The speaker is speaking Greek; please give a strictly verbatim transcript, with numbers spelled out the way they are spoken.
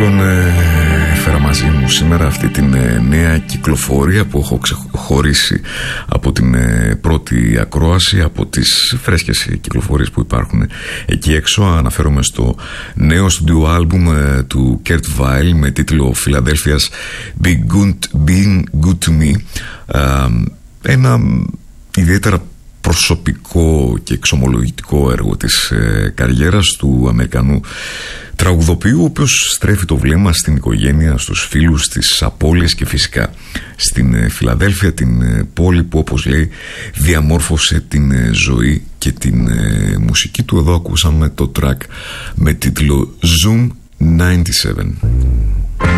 λοιπόν έφερα μαζί μου σήμερα αυτή την νέα κυκλοφορία που έχω ξεχωρίσει από την πρώτη ακρόαση, από τις φρέσκες κυκλοφορίες που υπάρχουν εκεί έξω. Αναφέρομαι στο νέο στούντιο άλμπουμ του Kurt Vile με τίτλο Philadelphia's Being Good, Being Good to Me. Ένα ιδιαίτερα προσωπικό και εξομολογητικό έργο της ε, καριέρας του Αμερικανού τραγουδοποιού, ο οποίος στρέφει το βλέμμα στην οικογένεια, στους φίλους, στις απώλειες και φυσικά στην ε, Φιλαδέλφια, την ε, πόλη που, όπως λέει, διαμόρφωσε την ε, ζωή και την ε, μουσική του. Εδώ ακούσαμε το track με τίτλο Zoom ενενήντα επτά.